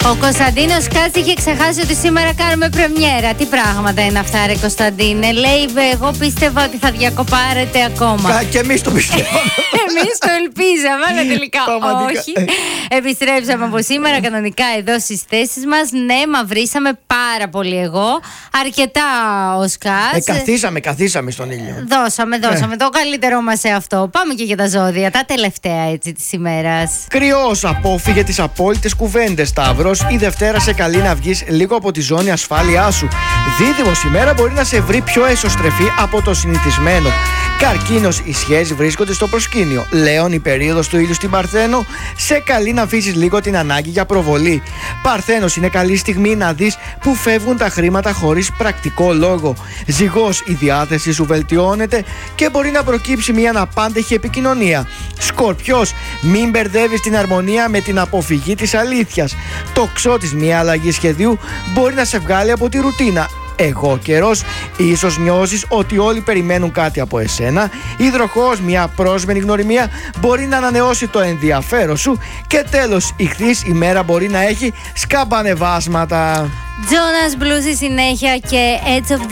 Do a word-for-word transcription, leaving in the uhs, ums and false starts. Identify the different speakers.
Speaker 1: Ο Κωνσταντίνος Κάτς είχε ξεχάσει ότι σήμερα κάνουμε πρεμιέρα. Τι πράγματα είναι αυτά, ρε Κωνσταντίνε? Λέει, εγώ πίστευα ότι θα διακοπάρετε ακόμα.
Speaker 2: Κα, και εμείς το πιστεύαμε.
Speaker 1: Εμείς το ελπίζαμε, αλλά τελικά όχι. Επιστρέψαμε από σήμερα κανονικά εδώ στις θέσεις μας. Ναι, μαυρίσαμε πάρα πολύ εγώ. Αρκετά ο Σκάτς.
Speaker 2: Ε, καθίσαμε, καθίσαμε στον ήλιο.
Speaker 1: Δώσαμε, δώσαμε ε. το καλύτερό μας σε αυτό. Πάμε και για τα ζώδια, τα τελευταία έτσι της ημέρας.
Speaker 2: Κρυός, απόφυγε τις απόλυτες κουβέντες. Σταύρος, η Δευτέρα σε καλεί να βγεις λίγο από τη ζώνη ασφάλειά σου. Δίδυμος, η μέρα μπορεί να σε βρει πιο εσωστρεφή από το συνηθισμένο. Καρκίνος, οι σχέσεις βρίσκονται στο προσκήνιο. Λέων, η περίοδος του ήλιου στην Παρθένο σε καλεί να αφήσεις λίγο την ανάγκη για προβολή. Παρθένος, είναι καλή στιγμή να δεις που φεύγουν τα χρήματα χωρίς πρακτικό λόγο. Ζυγός, η διάθεση σου βελτιώνεται και μπορεί να προκύψει μια αναπάντεχη επικοινωνία. Σκορπιός, μην μπερδεύεις την αρμονία με την αποφυγή της αλήθειας. Τοξότης, μια αλλαγή σχεδίου μπορεί να σε βγάλει από τη ρουτίνα. Εγώ καιρός, ίσως νιώσεις ότι όλοι περιμένουν κάτι από εσένα. Υδροχόος, μια πρόσμενη γνωριμία μπορεί να ανανεώσει το ενδιαφέρον σου. Και τέλος, Ιχθύς, η μέρα μπορεί να έχει σκαμπανεβάσματα.
Speaker 1: Jonas Blue στη συνέχεια και Edge of